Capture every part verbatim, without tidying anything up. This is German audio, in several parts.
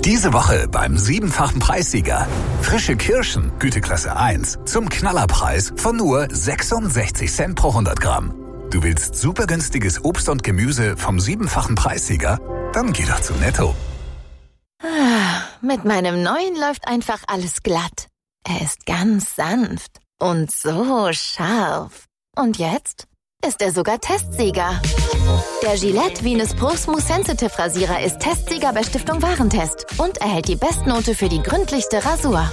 Diese Woche beim siebenfachen Preissieger. Frische Kirschen, Güteklasse eins, zum Knallerpreis von nur sechsundsechzig Cent pro hundert Gramm. Du willst super günstiges Obst und Gemüse vom siebenfachen Preissieger? Dann geh doch zu Netto. Ah, mit meinem neuen läuft einfach alles glatt. Er ist ganz sanft und so scharf. Und jetzt ist er sogar Testsieger. Der Gillette Venus Pro Smooth Sensitive Rasierer ist Testsieger bei Stiftung Warentest und erhält die Bestnote für die gründlichste Rasur.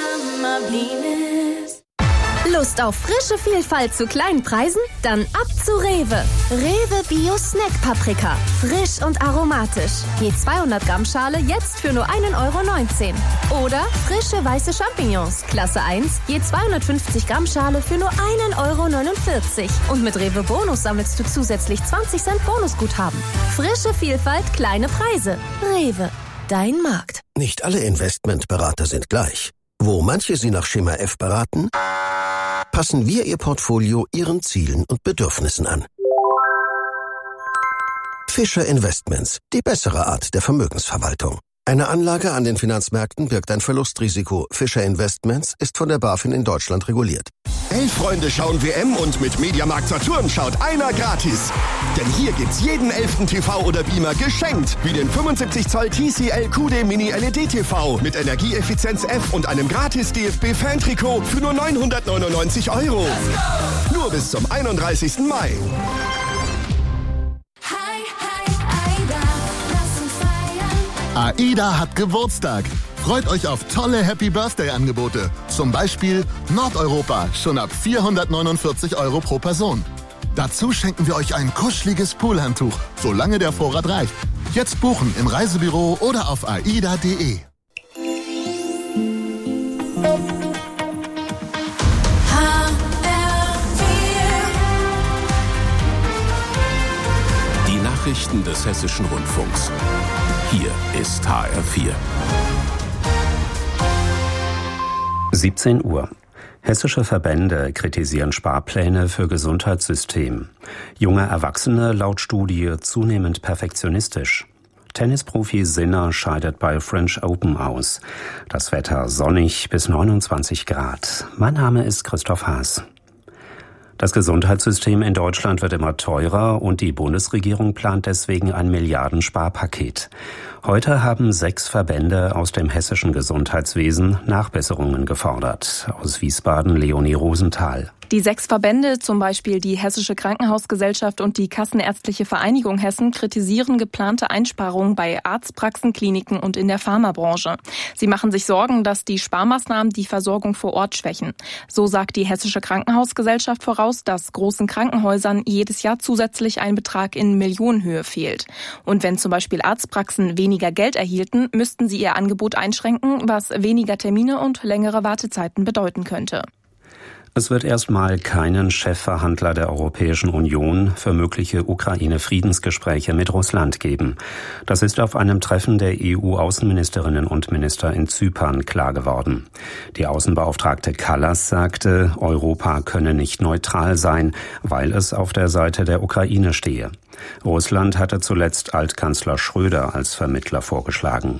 Lust auf frische Vielfalt zu kleinen Preisen? Dann ab zu Rewe. Rewe Bio Snack Paprika. Frisch und aromatisch. Je zweihundert Gramm Schale jetzt für nur ein Euro neunzehn. Oder frische weiße Champignons. Klasse eins. Je zweihundertfünfzig Gramm Schale für nur ein Euro neunundvierzig. Und mit Rewe Bonus sammelst du zusätzlich zwanzig Cent Bonusguthaben. Frische Vielfalt, kleine Preise. Rewe. Dein Markt. Nicht alle Investmentberater sind gleich. Wo manche Sie nach Schema F beraten, passen wir Ihr Portfolio Ihren Zielen und Bedürfnissen an. Fischer Investments, die bessere Art der Vermögensverwaltung. Eine Anlage an den Finanzmärkten birgt ein Verlustrisiko. Fischer Investments ist von der BaFin in Deutschland reguliert. Elf Freunde schauen W M und mit Mediamarkt Saturn schaut einer gratis. Denn hier gibt's jeden elften T V oder Beamer geschenkt. Wie den fünfundsiebzig Zoll T C L Q D Mini L E D T V mit Energieeffizienz F und einem gratis D F B-Fan-Trikot für nur neunhundertneunundneunzig Euro. Nur bis zum einunddreißigsten Mai. AIDA hat Geburtstag. Freut euch auf tolle Happy-Birthday-Angebote. Zum Beispiel Nordeuropa, schon ab vierhundertneunundvierzig Euro pro Person. Dazu schenken wir euch ein kuscheliges Poolhandtuch, solange der Vorrat reicht. Jetzt buchen im Reisebüro oder auf aida punkt de. Die Nachrichten des Hessischen Rundfunks. Hier ist H R vier. siebzehn Uhr. Hessische Verbände kritisieren Sparpläne für Gesundheitssystem. Junge Erwachsene laut Studie zunehmend perfektionistisch. Tennisprofi Sinner scheidet bei French Open aus. Das Wetter sonnig bis neunundzwanzig Grad. Mein Name ist Christoph Haas. Das Gesundheitssystem in Deutschland wird immer teurer und die Bundesregierung plant deswegen ein Milliardensparpaket. Heute haben sechs Verbände aus dem hessischen Gesundheitswesen Nachbesserungen gefordert. Aus Wiesbaden Leonie Rosenthal. Die sechs Verbände, zum Beispiel die Hessische Krankenhausgesellschaft und die Kassenärztliche Vereinigung Hessen, kritisieren geplante Einsparungen bei Arztpraxen, Kliniken und in der Pharmabranche. Sie machen sich Sorgen, dass die Sparmaßnahmen die Versorgung vor Ort schwächen. So sagt die Hessische Krankenhausgesellschaft voraus, dass großen Krankenhäusern jedes Jahr zusätzlich ein Betrag in Millionenhöhe fehlt. Und wenn zum Beispiel Arztpraxen weniger Geld erhielten, müssten sie ihr Angebot einschränken, was weniger Termine und längere Wartezeiten bedeuten könnte. Es wird erstmal keinen Chefverhandler der Europäischen Union für mögliche Ukraine-Friedensgespräche mit Russland geben. Das ist auf einem Treffen der E U-Außenministerinnen und Minister in Zypern klar geworden. Die Außenbeauftragte Kallas sagte, Europa könne nicht neutral sein, weil es auf der Seite der Ukraine stehe. Russland hatte zuletzt Altkanzler Schröder als Vermittler vorgeschlagen.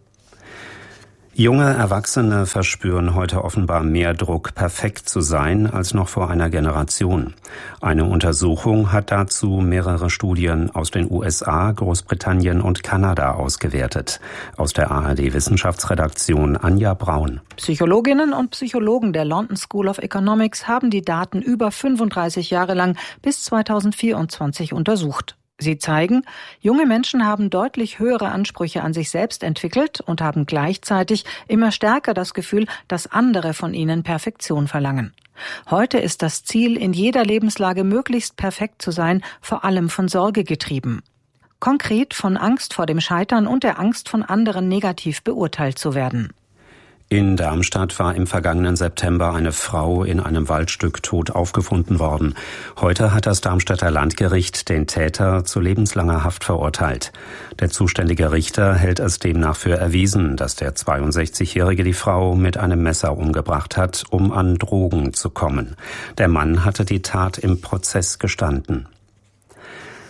Junge Erwachsene verspüren heute offenbar mehr Druck, perfekt zu sein, als noch vor einer Generation. Eine Untersuchung hat dazu mehrere Studien aus den U S A, Großbritannien und Kanada ausgewertet. Aus der A R D-Wissenschaftsredaktion Anja Braun. Psychologinnen und Psychologen der London School of Economics haben die Daten über fünfunddreißig Jahre lang bis zweitausendvierundzwanzig untersucht. Sie zeigen, junge Menschen haben deutlich höhere Ansprüche an sich selbst entwickelt und haben gleichzeitig immer stärker das Gefühl, dass andere von ihnen Perfektion verlangen. Heute ist das Ziel, in jeder Lebenslage möglichst perfekt zu sein, vor allem von Sorge getrieben. Konkret von Angst vor dem Scheitern und der Angst, von anderen negativ beurteilt zu werden. In Darmstadt war im vergangenen September eine Frau in einem Waldstück tot aufgefunden worden. Heute hat das Darmstädter Landgericht den Täter zu lebenslanger Haft verurteilt. Der zuständige Richter hält es demnach für erwiesen, dass der zweiundsechzigjährige die Frau mit einem Messer umgebracht hat, um an Drogen zu kommen. Der Mann hatte die Tat im Prozess gestanden.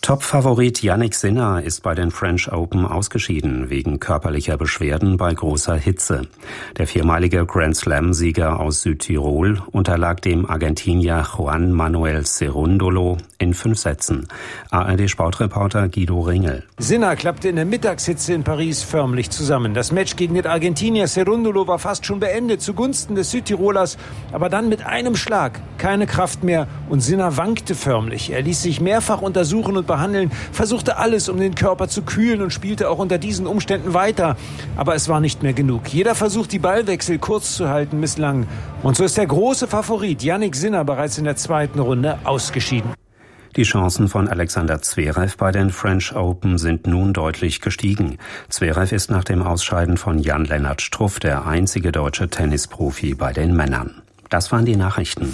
Top-Favorit Jannik Sinner ist bei den French Open ausgeschieden, wegen körperlicher Beschwerden bei großer Hitze. Der viermalige Grand-Slam-Sieger aus Südtirol unterlag dem Argentinier Juan Manuel Cerúndolo in fünf Sätzen. A R D-Sportreporter Guido Ringel. Sinner klappte in der Mittagshitze in Paris förmlich zusammen. Das Match gegen den Argentinier Cerúndolo war fast schon beendet zugunsten des Südtirolers. Aber dann mit einem Schlag, keine Kraft mehr und Sinner wankte förmlich. Er ließ sich mehrfach untersuchen und behandeln, versuchte alles, um den Körper zu kühlen und spielte auch unter diesen Umständen weiter. Aber es war nicht mehr genug. Jeder Versuch, die Ballwechsel kurz zu halten, misslang. Und so ist der große Favorit Jannik Sinner bereits in der zweiten Runde ausgeschieden. Die Chancen von Alexander Zverev bei den French Open sind nun deutlich gestiegen. Zverev ist nach dem Ausscheiden von Jan-Lennart Struff der einzige deutsche Tennisprofi bei den Männern. Das waren die Nachrichten.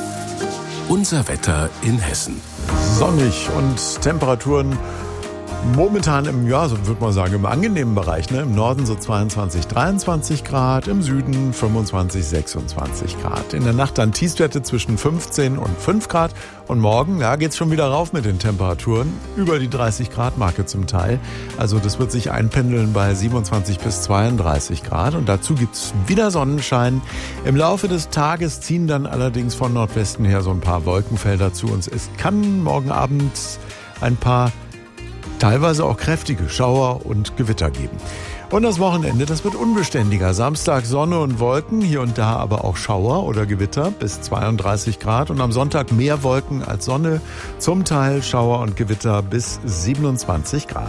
Unser Wetter in Hessen. Sonnig und Temperaturen momentan im, ja, so würde man sagen, im angenehmen Bereich. Ne? Im Norden so zweiundzwanzig, dreiundzwanzig Grad, im Süden fünfundzwanzig, sechsundzwanzig Grad. In der Nacht dann Tiefstwerte zwischen fünfzehn und fünf Grad. Und morgen, ja, geht's schon wieder rauf mit den Temperaturen. Über die dreißig Grad Marke zum Teil. Also das wird sich einpendeln bei siebenundzwanzig bis zweiunddreißig Grad. Und dazu gibt's wieder Sonnenschein. Im Laufe des Tages ziehen dann allerdings von Nordwesten her so ein paar Wolkenfelder zu uns. Es kann morgen Abend ein paar teilweise auch kräftige Schauer und Gewitter geben. Und das Wochenende, das wird unbeständiger. Samstag Sonne und Wolken, hier und da aber auch Schauer oder Gewitter bis zweiunddreißig Grad. Und am Sonntag mehr Wolken als Sonne, zum Teil Schauer und Gewitter bis siebenundzwanzig Grad.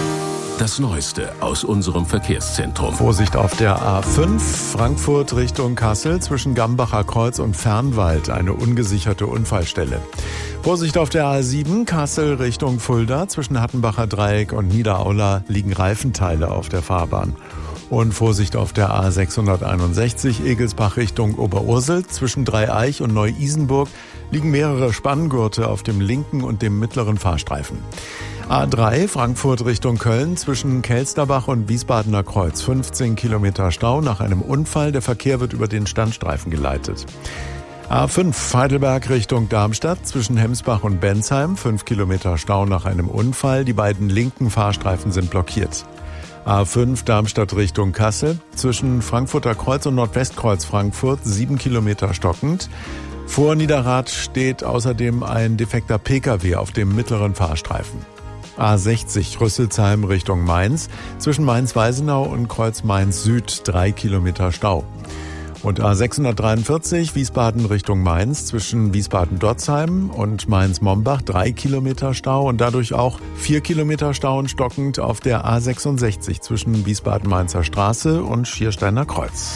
Das Neueste aus unserem Verkehrszentrum. Vorsicht auf der A fünf, Frankfurt Richtung Kassel, zwischen Gambacher Kreuz und Fernwald, eine ungesicherte Unfallstelle. Vorsicht auf der A sieben, Kassel Richtung Fulda, zwischen Hattenbacher Dreieck und Niederaula liegen Reifenteile auf der Fahrbahn. Und Vorsicht auf der A sechshunderteinundsechzig, Egelsbach Richtung Oberursel, zwischen Dreieich und Neu-Isenburg liegen mehrere Spanngurte auf dem linken und dem mittleren Fahrstreifen. A drei, Frankfurt Richtung Köln, zwischen Kelsterbach und Wiesbadener Kreuz, fünfzehn Kilometer Stau nach einem Unfall. Der Verkehr wird über den Standstreifen geleitet. A fünf, Heidelberg Richtung Darmstadt, zwischen Hemsbach und Bensheim, fünf Kilometer Stau nach einem Unfall. Die beiden linken Fahrstreifen sind blockiert. A fünf, Darmstadt Richtung Kassel, zwischen Frankfurter Kreuz und Nordwestkreuz Frankfurt, sieben Kilometer stockend. Vor Niederrad steht außerdem ein defekter Pkw auf dem mittleren Fahrstreifen. A sechzig, Rüsselsheim Richtung Mainz, zwischen Mainz-Weisenau und Kreuz Mainz Süd, drei Kilometer Stau. Und A sechshundertdreiundvierzig, Wiesbaden Richtung Mainz, zwischen Wiesbaden-Dotzheim und Mainz-Mombach, drei Kilometer Stau und dadurch auch vier Kilometer Stau und stockend auf der A sechsundsechzig zwischen Wiesbaden-Mainzer Straße und Schiersteiner Kreuz.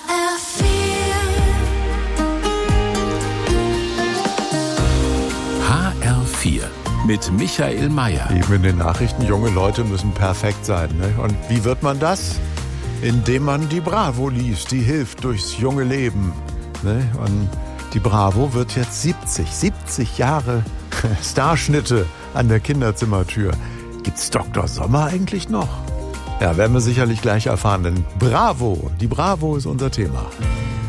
H R vier mit Michael Mayer. Eben in den Nachrichten, junge Leute müssen perfekt sein. Ne? Und wie wird man das? Indem man die Bravo liest, die hilft durchs junge Leben. Ne? Und die Bravo wird jetzt siebzig, siebzig Jahre Starschnitte an der Kinderzimmertür. Gibt's Doktor Sommer eigentlich noch? Ja, werden wir sicherlich gleich erfahren, denn Bravo, die Bravo ist unser Thema.